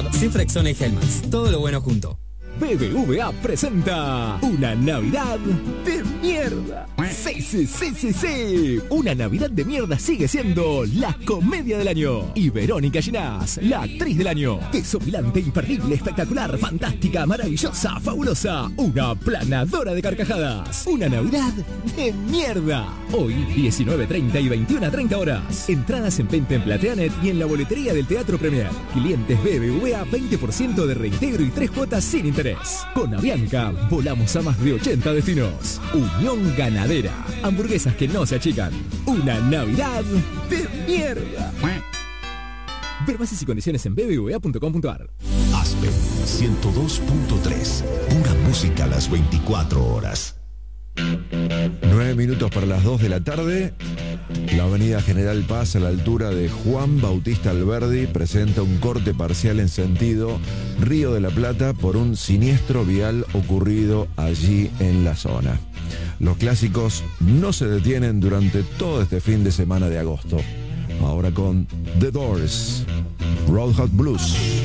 Cab, Cifrexona y Helmans. Todo lo bueno junto. BBVA presenta una Navidad de mierda. Sí. Una Navidad de mierda sigue siendo la comedia del año. Y Verónica Ginás, la actriz del año. Desopilante, imperdible, espectacular, fantástica, maravillosa, fabulosa. Una planadora de carcajadas. Una Navidad de mierda. Hoy, 19:30 y 21:30 horas. Entradas en venta en Plateanet y en la boletería del Teatro Premier. Clientes BBVA, 20% de reintegro y 3 cuotas sin interés. Con Avianca, volamos a más de 80 destinos. Unión Ganadera. Hamburguesas que no se achican. Una Navidad de mierda. Ver bases y condiciones en bbva.com.ar. Aspen 102.3. Pura música a las 24 horas. 9 minutos para las 2 de la tarde. La avenida General Paz, a la altura de Juan Bautista Alberdi, presenta un corte parcial en sentido Río de la Plata por un siniestro vial ocurrido allí en la zona. Los clásicos no se detienen durante todo este fin de semana de agosto. Ahora con The Doors, Road Hot Blues.